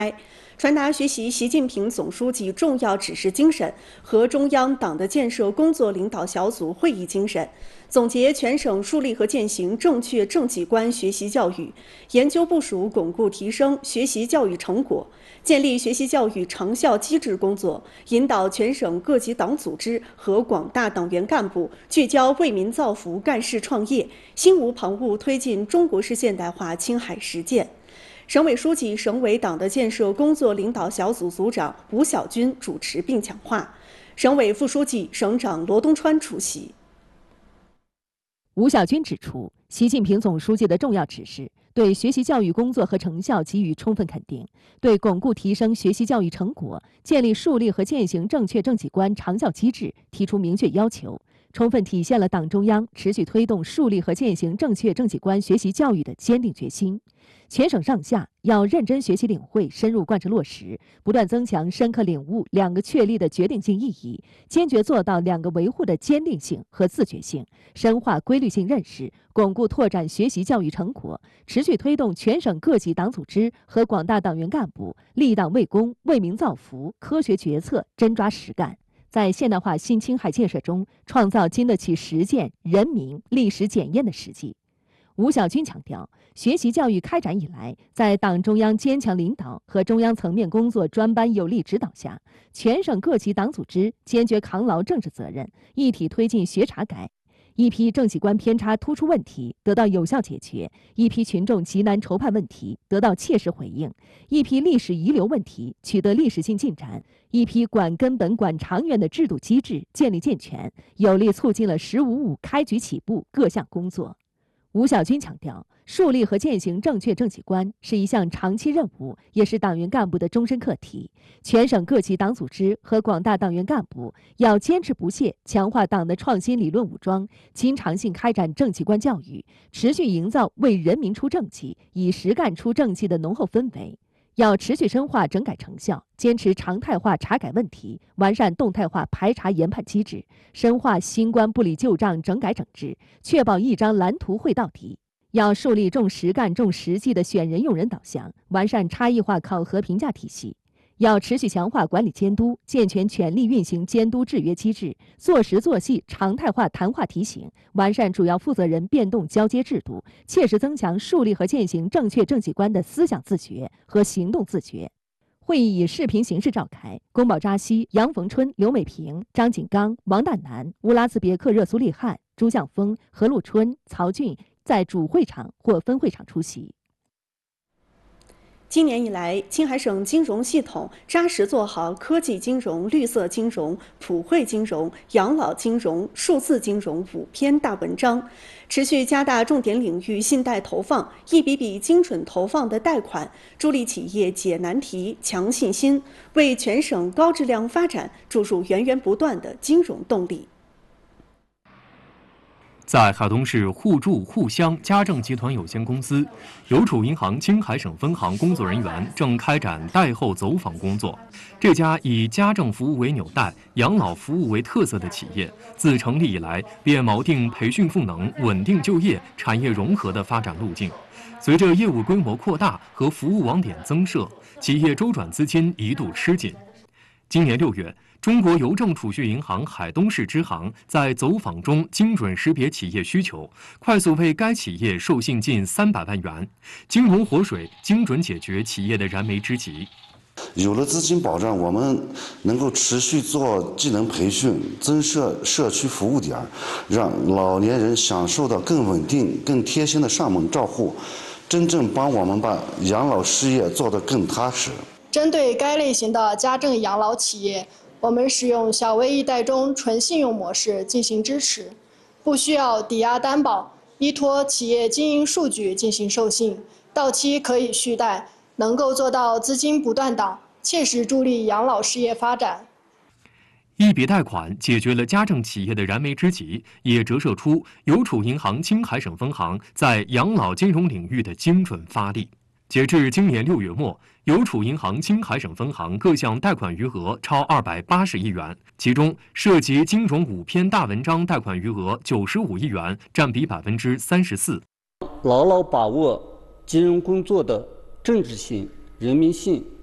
传达学习习近平总书记重要指示精神和中央党的建设工作领导小组会议精神，总结全省树立和践行正确政绩观学习教育，研究部署巩固提升学习教育成果，建立学习教育长效机制工作，引导全省各级党组织和广大党员干部聚焦为民造福、干事创业，心无旁骛推进中国式现代化青海实践。省委书记、省委党的建设工作领导小组组长吴晓军主持并讲话，省委副书记、省长罗东川出席。 吴晓军指出，习近平总书记的重要指示对学习教育工作和成效给予充分肯定，对巩固提升学习教育成果、建立树立和践行正确政绩观长效机制提出明确要求，充分体现了党中央持续推动树立和践行正确政绩观学习教育的坚定决心。全省上下要认真学习领会、深入贯彻落实，不断增强深刻领悟两个确立的决定性意义，坚决做到两个维护的坚定性和自觉性，深化规律性认识，巩固拓展学习教育成果，持续推动全省各级党组织和广大党员干部立党为公、为民造福，科学决策，真抓实干，在现代化新青海建设中创造经得起实践、人民、历史检验的实际。吴晓军强调，学习教育开展以来，在党中央坚强领导和中央层面工作专班有力指导下，全省各级党组织坚决扛牢政治责任，一体推进学查改。一批政绩观偏差突出问题得到有效解决，一批群众急难愁盼问题得到切实回应，一批历史遗留问题取得历史性进展，一批管根本管长远的制度机制建立健全，有力促进了“15+5”开局起步各项工作。吴晓军强调，树立和践行正确政绩观是一项长期任务，也是党员干部的终身课题。全省各级党组织和广大党员干部要坚持不懈强化党的创新理论武装，经常性开展政绩观教育，持续营造为人民出政绩、以实干出政绩的浓厚氛围。要持续深化整改成效，坚持常态化查改问题，完善动态化排查研判机制，深化新官不理旧账整改整治，确保一张蓝图绘到底。要树立重实干、重实际的选人用人导向，完善差异化考核评价体系。要持续强化管理监督，健全权力运行监督制约机制，做实做细常态化谈话提醒，完善主要负责人变动交接制度，切实增强树立和践行正确政绩观的思想自觉和行动自觉。会议以视频形式召开，宫保扎西、杨逢春、刘美萍、张景刚、王掸南、乌拉兹别克热苏利汗、朱向峰、何陆春、曹俊在主会场或分会场出席。 今年以来，青海省金融系统扎实做好科技金融、绿色金融、普惠金融、养老金融、数字金融5篇大文章，持续加大重点领域信贷投放，一笔笔精准投放的贷款，助力企业解难题、强信心，为全省高质量发展注入源源不断的金融动力。 在海东市互助互乡家政集团有限公司，邮储银行青海省分行工作人员正开展贷后走访工作。这家以家政服务为纽带、养老服务为特色的企业，自成立以来便锚定培训赋能、稳定就业、产业融合的发展路径。随着业务规模扩大和服务网点增设，企业周转资金一度吃紧。今年6月，中国邮政储蓄银行海东市支行在走访中精准识别企业需求，快速为该企业授信近300万元，金融活水精准解决企业的燃眉之急。 有了资金保障，我们能够持续做技能培训，增设社区服务点，让老年人享受到更稳定、更贴心的上门照护，真正帮我们把养老事业做得更踏实。 针对该类型的家政养老企业，我们使用小微一贷中纯信用模式进行支持，不需要抵押担保，依托企业经营数据进行授信，到期可以续贷，能够做到资金不断档，切实助力养老事业发展。 一笔贷款解决了家政企业的燃眉之急，也折射出邮储银行青海省分行在养老金融领域的精准发力。截至今年6月末，邮储银行青海省分行各项贷款余额超280亿元，其中涉及金融5篇大文章贷款余额95亿元，占比34%。 牢牢把握金融工作的政治性、人民性、